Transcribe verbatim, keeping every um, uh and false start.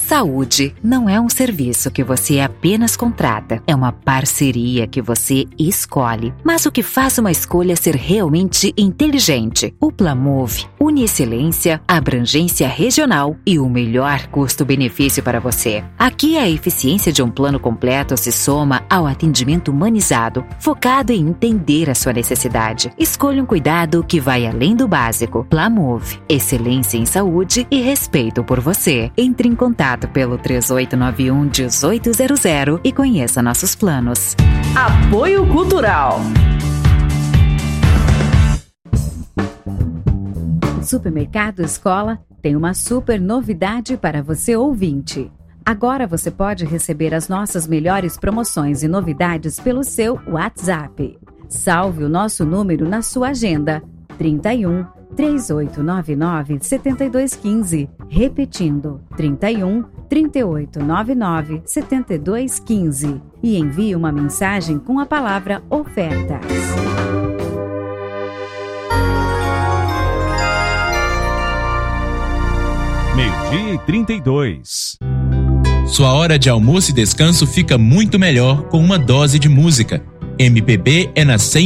Saúde não é um serviço que você apenas contrata, é uma parceria que você escolhe. Mas o que faz uma escolha ser realmente inteligente? O Plamove une excelência, abrangência regional e o melhor custo-benefício para você. Aqui a eficiência de um plano completo se soma ao atendimento humanizado, focado em entender a sua necessidade. Escolha um cuidado que vai além do básico. Plamove, excelência em saúde e respeito por você. Entre em contato pelo três oito nove um, um oito zero zero e conheça nossos planos. Apoio Cultural. Supermercado Escola tem uma super novidade para você ouvinte. Agora você pode receber as nossas melhores promoções e novidades pelo seu WhatsApp. Salve o nosso número na sua agenda: trinta e um, três oito nove nove, sete dois um cinco. Repetindo, trinta e um, três oito nove nove, sete dois um cinco. E envie uma mensagem com a palavra ofertas. Meio-dia e trinta e dois. Sua hora de almoço e descanso fica muito melhor com uma dose de música. M P B é na cem